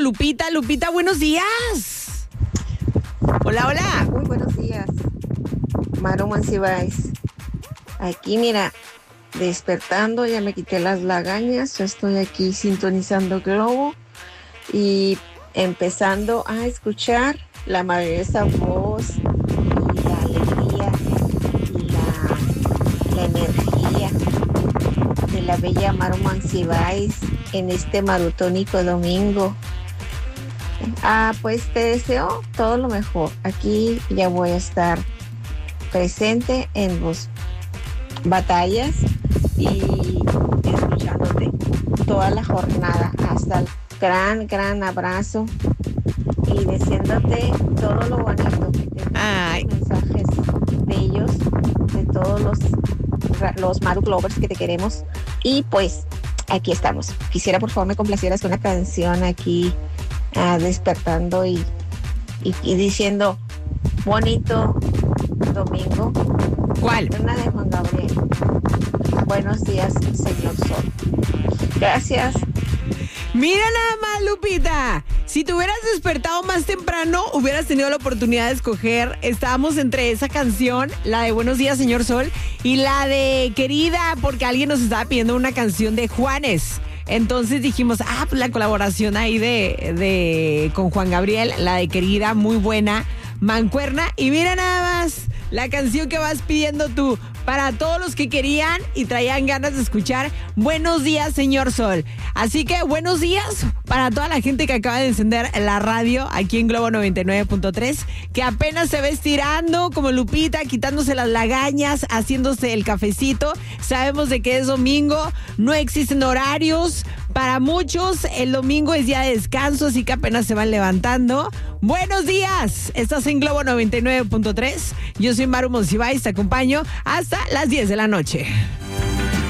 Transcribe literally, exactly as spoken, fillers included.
Lupita, Lupita, buenos días. Hola, hola. Muy buenos días, Maru Monsiváis. Aquí, mira, despertando, ya me quité las lagañas, ya estoy aquí sintonizando Globo y empezando a escuchar la maravillosa voz y la alegría y la, la energía de la bella Maru Monsiváis en este marutónico domingo. Ah, pues te deseo todo lo mejor. Aquí ya voy a estar presente en las batallas y escuchándote toda la jornada. Hasta el gran, gran abrazo y deseándote todo lo bonito que te Ay. mensajes bellos de todos los, los Maru Glovers que te queremos. Y pues aquí estamos. Quisiera por favor me complacieras con una canción aquí. Ah, despertando y, y, y diciendo bonito domingo. ¿Cuál? Una de Juan Gabriel. Buenos días, señor Sol. Gracias. Mira nada más, Lupita. Si te hubieras despertado más temprano, hubieras tenido la oportunidad de escoger. Estábamos entre esa canción, la de Buenos días, señor Sol, y la de Querida, porque alguien nos estaba pidiendo una canción de Juanes. Entonces dijimos, ah, pues la colaboración ahí de, de con Juan Gabriel, la de Querida, muy buena, mancuerna. Y mira nada más la canción que vas pidiendo tú para todos los que querían y traían ganas de escuchar Buenos días, señor Sol. Así que buenos días para toda la gente que acaba de encender la radio aquí en Globo noventa y nueve punto tres, que apenas se ve estirando como Lupita, quitándose las lagañas, haciéndose el cafecito. Sabemos de que es domingo, no existen horarios. Para muchos el domingo es día de descanso, así que apenas se van levantando. Buenos días, estás en Globo noventa y nueve punto tres. Yo soy Maru Monsiváis, te acompaño hasta las diez de la noche.